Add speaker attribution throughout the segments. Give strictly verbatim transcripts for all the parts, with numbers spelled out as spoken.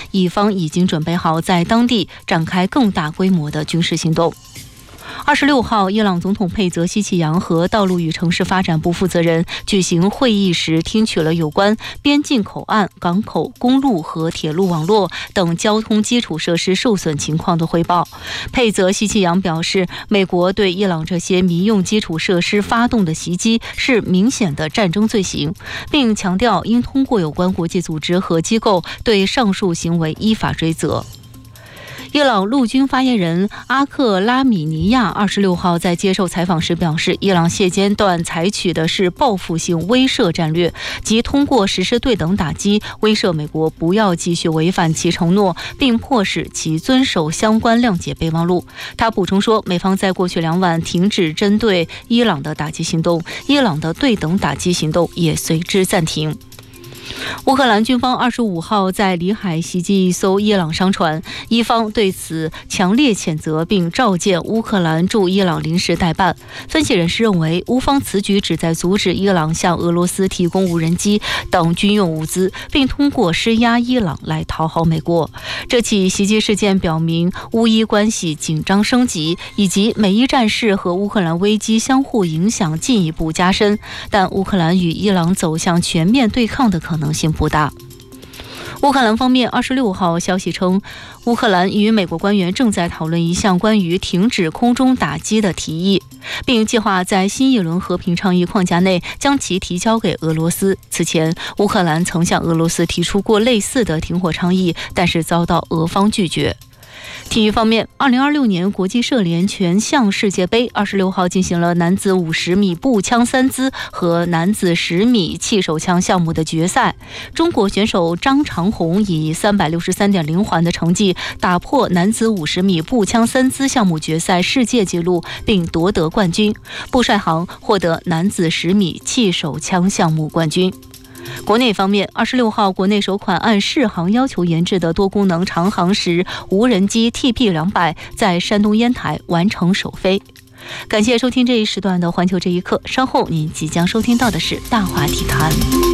Speaker 1: 以方已经准备好在当地展开更大规模的军事行动。二十六号，伊朗总统佩泽西奇扬和道路与城市发展部负责人举行会议时，听取了有关边境口岸、港口、公路和铁路网络等交通基础设施受损情况的汇报。佩泽西奇扬表示，美国对伊朗这些民用基础设施发动的袭击是明显的战争罪行，并强调应通过有关国际组织和机构对上述行为依法追责。伊朗陆军发言人阿克拉米尼亚二十六号在接受采访时表示，伊朗现阶段采取的是报复性威慑战略，即通过实施对等打击，威慑美国不要继续违反其承诺，并迫使其遵守相关谅解备忘录。他补充说，美方在过去两晚停止针对伊朗的打击行动，伊朗的对等打击行动也随之暂停。乌克兰军方二十五号在里海袭击一艘伊朗商船，伊方对此强烈谴责，并召见乌克兰驻伊朗临时代办。分析人士认为，乌方此举旨在阻止伊朗向俄罗斯提供无人机等军用物资，并通过施压伊朗来讨好美国。这起袭击事件表明乌伊关系紧张升级，以及美伊战事和乌克兰危机相互影响进一步加深，但乌克兰与伊朗走向全面对抗的可能可能性不大。乌克兰方面二十六号消息称，乌克兰与美国官员正在讨论一项关于停止空中打击的提议，并计划在新一轮和平倡议框架内将其提交给俄罗斯。此前，乌克兰曾向俄罗斯提出过类似的停火倡议，但是遭到俄方拒绝。体育方面，二零二六年国际射联全项世界杯二十六号进行了男子五十米步枪三姿和男子十米气手枪项目的决赛。中国选手张长虹以三百六十三点零环的成绩打破男子五十米步枪三姿项目决赛世界纪录，并夺得冠军。步帅航获得男子十米气手枪项目冠军。国内方面，二十六号，国内首款按适航要求研制的多功能长航时无人机 T P 两百在山东烟台完成首飞。感谢收听这一时段的环球这一刻，稍后您即将收听到的是大话体坛。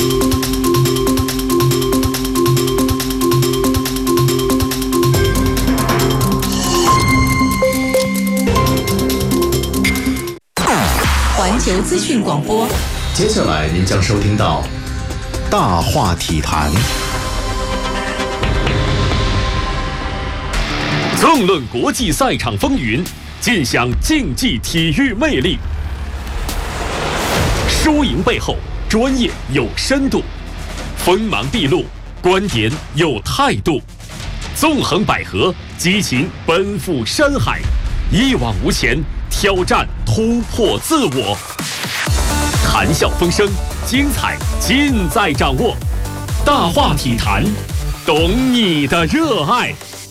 Speaker 1: 环球资讯广播，
Speaker 2: 接下来您将收听到大话体坛，
Speaker 3: 纵论国际赛场风云，尽享竞技体育魅力。输赢背后，专业有深度；锋芒毕露，观点有态度。纵横捭阖，激情奔赴山海，一往无前，挑战突破自我。谈笑风生，精彩尽在掌握。大话体坛，懂你的热爱。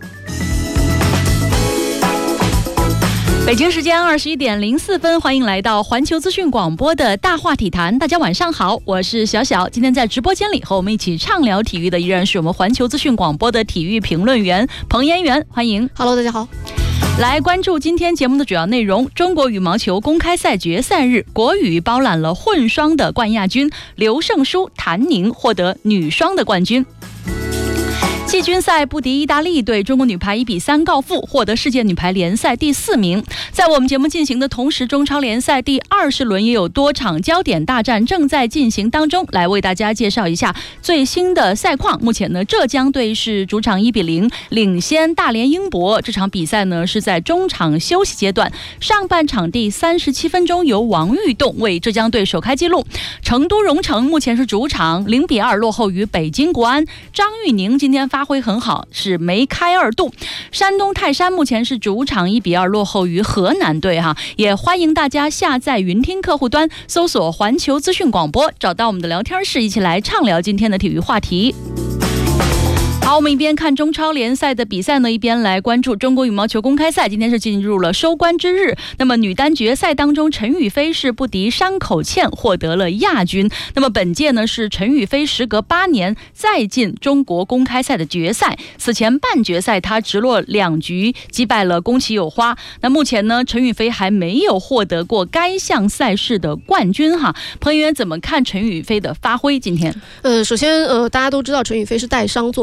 Speaker 4: 北京时间二十一点零四分，欢迎来到环球资讯广播的大话体坛。大家晚上好，我是小小。今天在直播间里和我们一起畅聊体育的依然是我们环球资讯广播的体育评论员彭延元，欢迎。
Speaker 5: Hello， 大家好。
Speaker 4: 来关注今天节目的主要内容。中国羽毛球公开赛决赛日，国羽包揽了混双的冠亚军，刘胜书、谭宁获得女双的冠军。季军赛不敌意大利队，中国女排一比三告负，获得世界女排联赛第四名。在我们节目进行的同时，中超联赛第二十轮也有多场焦点大战正在进行当中，来为大家介绍一下最新的赛况。目前呢，浙江队是主场一比零领先大连英博。这场比赛呢是在中场休息阶段，上半场第三十七分钟由王玉栋为浙江队首开纪录。成都蓉城目前是主场零比二落后于北京国安，张玉宁今天发挥很好，是梅开二度。山东泰山目前是主场一比二落后于河南队哈，也欢迎大家下载云听客户端，搜索环球资讯广播，找到我们的聊天室，一起来畅聊今天的体育话题。好，我们一边看中超联赛的比赛呢，一边来关注中国羽毛球公开赛。今天是进入了收官之日。那么女单决赛当中，陈雨菲是不敌山口茜，获得了亚军。那么本届呢是陈雨菲时隔八年再进中国公开赛的决赛。此前半决赛她直落两局击败了宫崎友花。那目前呢，陈雨菲还没有获得过该项赛事的冠军哈。彭员怎么看陈雨菲的发挥？今天，
Speaker 5: 呃，首先呃，大家都知道陈雨菲是带伤作战啊。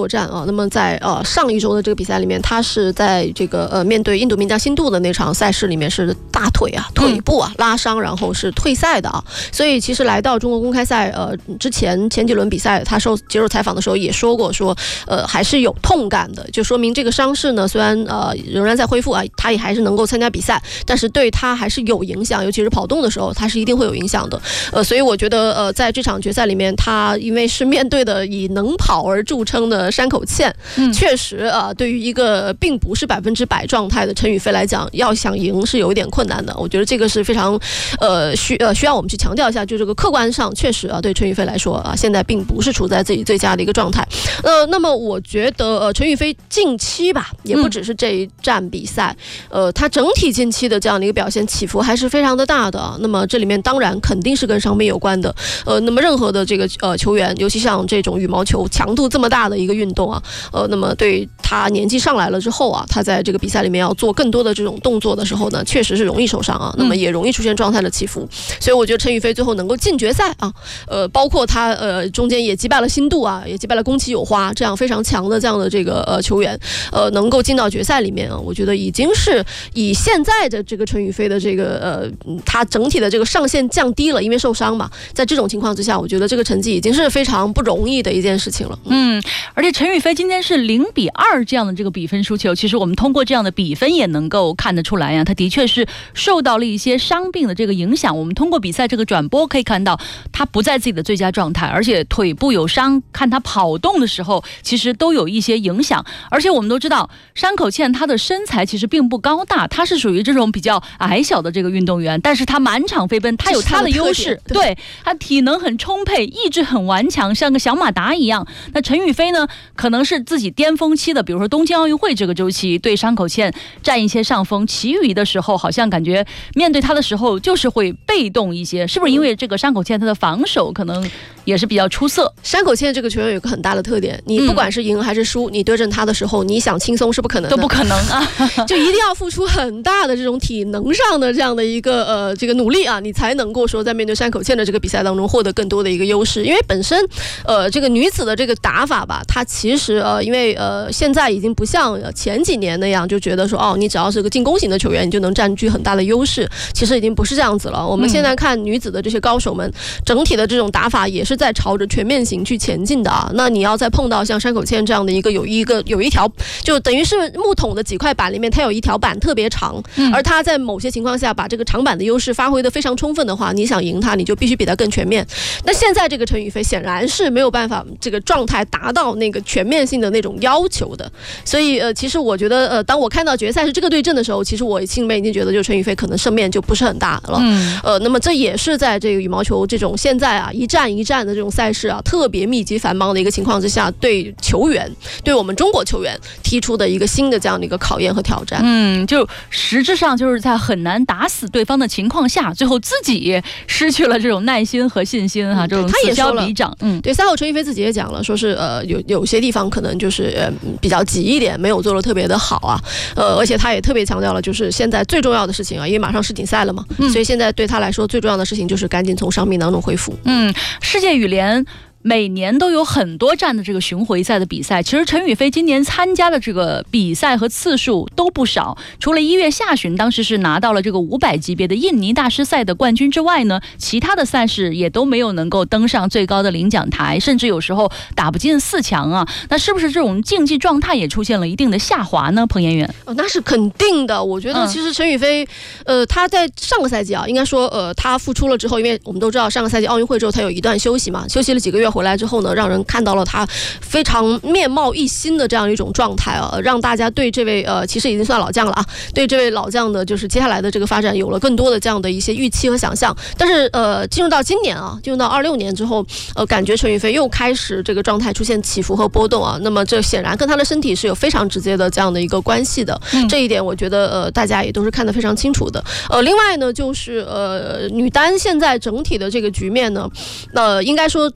Speaker 5: 啊，那么在呃上一周的这个比赛里面，他是在这个呃面对印度名将辛杜的那场赛事里面是大腿啊、腿部啊拉伤，然后是退赛的啊。所以其实来到中国公开赛呃之前前几轮比赛，他受接受采访的时候也说过说，呃还是有痛感的，就说明这个伤势呢虽然呃仍然在恢复啊，他也还是能够参加比赛，但是对他还是有影响，尤其是跑动的时候，他是一定会有影响的。呃，所以我觉得呃在这场决赛里面，他因为是面对的以能跑而著称的山口茜，嗯、确实啊、呃，对于一个并不是百分之百状态的陈雨菲来讲，要想赢是有一点困难的。我觉得这个是非常呃需呃需要我们去强调一下，就这个客观上确实啊，对陈雨菲来说啊，现在并不是处在自己最佳的一个状态。呃，那么我觉得呃陈雨菲近期吧，也不只是这一站比赛，嗯、呃，他整体近期的这样的一个表现起伏还是非常的大的。那么这里面当然肯定是跟伤病有关的。呃，那么任何的这个呃球员，尤其像这种羽毛球强度这么大的一个运动啊，呃，那么对他年纪上来了之后啊，他在这个比赛里面要做更多的这种动作的时候呢，确实是容易受伤啊，那么也容易出现状态的起伏。所以我觉得陈雨菲最后能够进决赛啊，呃，包括他呃中间也击败了辛杜啊，也击败了宫崎友花这样非常强的这样的这个呃球员，呃，能够进到决赛里面啊，我觉得已经是以现在的这个陈雨菲的这个呃，他整体的这个上限降低了，因为受伤嘛，在这种情况之下，我觉得这个成绩已经是非常不容易的一件事情了。
Speaker 4: 嗯，而且陈雨菲今天是零比二这样的这个比分输球，其实我们通过这样的比分也能够看得出来呀，他的确是受到了一些伤病的这个影响。我们通过比赛这个转播可以看到，他不在自己的最佳状态，而且腿部有伤，看他跑动的时候，其实都有一些影响。而且我们都知道，山口茜她的身材其实并不高大，她是属于这种比较矮小的这个运动员，但是她满场飞奔，她有她的优势，对，她体能很充沛，意志很顽强，像个小马达一样。那陈雨菲呢，可能是自己巅峰期的，比如说东京奥运会这个周期对山口茜占一些上风，其余的时候好像感觉面对她的时候就是会被动一些，是不是因为这个山口茜她的防守可能也是比较出色？
Speaker 5: 山口茜这个球员有一个很大的特点，你不管是赢还是输，嗯、你对阵他的时候，你想轻松是不可能的，
Speaker 4: 都不可能啊，
Speaker 5: 就一定要付出很大的这种体能上的这样的一个呃这个努力啊，你才能够说在面对山口茜的这个比赛当中获得更多的一个优势。因为本身呃这个女子的这个打法吧，它其实呃因为呃现在已经不像前几年那样就觉得说哦你只要是个进攻型的球员你就能占据很大的优势，其实已经不是这样子了。我们现在看女子的这些高手们，整体的这种打法也是在朝着全面型去前进的啊。那你要再碰到像山口茜这样的一个有一个有一条就等于是木桶的几块板里面，它有一条板特别长，嗯、而它在某些情况下把这个长板的优势发挥得非常充分的话，你想赢它，你就必须比它更全面。那现在这个陈雨菲显然是没有办法这个状态达到那个全面性的那种要求的，所以呃，其实我觉得呃，当我看到决赛是这个对阵的时候，其实我心里面已经觉得，就陈雨菲可能胜面就不是很大了。嗯，呃，那么这也是在这个羽毛球这种现在啊一战一战的这种赛事啊特别密集繁忙的一个情况之下，对球员，对我们中国球员提出的一个新的这样的一个考验和挑战。
Speaker 4: 嗯，就实质上就是在很难打死对方的情况下，最后自己失去了这种耐心和信心哈、啊，这种此消彼长。嗯，
Speaker 5: 对，赛后陈雨菲自己也讲了，说是呃有有些地方可能就是呃比较急一点，没有做得特别的好啊。呃，而且他也特别强调了，就是现在最重要的事情啊，因为马上世锦赛了嘛，嗯、所以现在对他来说最重要的事情就是赶紧从伤病当中恢复。
Speaker 4: 嗯，世界羽联每年都有很多站的这个巡回赛的比赛，其实陈雨菲今年参加的这个比赛和次数都不少，除了一月下旬当时是拿到了这个五百级别的印尼大师赛的冠军之外呢，其他的赛事也都没有能够登上最高的领奖台，甚至有时候打不进四强啊。那是不是这种竞技状态也出现了一定的下滑呢？彭妍媛，
Speaker 5: 哦，那是肯定的。我觉得其实陈雨菲，嗯、呃，他在上个赛季啊，应该说呃，他复出了之后，因为我们都知道上个赛季奥运会之后他有一段休息嘛，休息了几个月。回来之后呢，让人看到了他非常面貌一新的这样一种状态啊，让大家对这位呃其实已经算老将了啊，对这位老将的就是接下来的这个发展有了更多的这样的一些预期和想象。但是呃进入到今年啊，进入到二六年之后，呃感觉陈雨菲又开始这个状态出现起伏和波动啊，那么这显然跟他的身体是有非常直接的这样的一个关系的。嗯、这一点我觉得呃大家也都是看得非常清楚的。呃，另外呢就是呃女单现在整体的这个局面呢，呃应该说这些。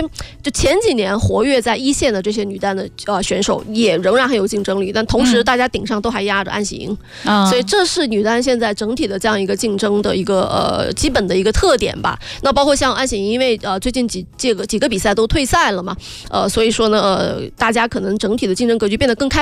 Speaker 5: 就前几年活跃在一线的这些女单的呃选手也仍然很有竞争力，但同时大家顶上都还压着安喜莹，嗯、所以这是女单现在整体的这样一个竞争的一个呃基本的一个特点吧。那包括像安喜莹，因为呃最近几届个几个比赛都退赛了嘛，呃所以说呢呃大家可能整体的竞争格局变得更开